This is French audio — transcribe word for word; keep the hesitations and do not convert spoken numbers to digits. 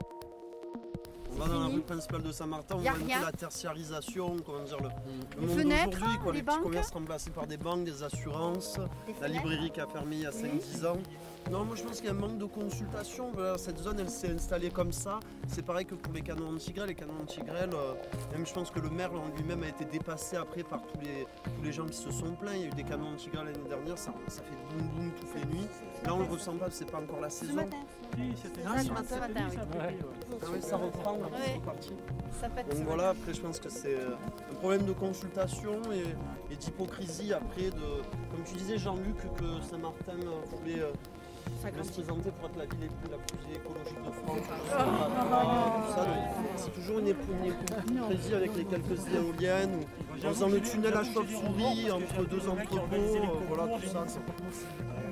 On va dans la rue principale de Saint-Martin, on Y a voit un rien. peu la tertiarisation, comment dire, le, le Les monde fenêtres, d'aujourd'hui, quoi, les les petits banques. commerces remplacés par des banques, des assurances, Des la fenêtres. librairie qui a fermé il y a cinq dix ans. Non, moi je pense qu'il y a un manque de consultation. Voilà, cette zone elle s'est installée comme ça. C'est pareil que pour les canons anti-grêle. Les canons anti-grêle, euh, même je pense que le maire en lui-même a été dépassé après par tous les, tous les gens qui se sont plaints. Il y a eu des canons anti-grêle l'année dernière, ça, ça fait boum boum toutes les nuits. Là on le ressent pas, c'est pas encore la Ce saison. matin. Si, c'était Ah, ça. ce matin, matin, oui. Ah oui, ça reprend, là, Ouais. c'est reparti. Ça pète ce Donc voilà, après je pense que c'est euh, un problème de consultation et, et d'hypocrisie après de, comme tu disais Jean-Luc, que Saint-Martin euh, voulait, euh, voulait se présenter pour être la ville la plus écologique de France. Tout ça, donc c'est toujours une, épo- une hypocrisie avec les quelques éoliennes, ou en faisant le tunnel à chauve-souris entre deux entrepôts, euh, voilà tout ça. c'est-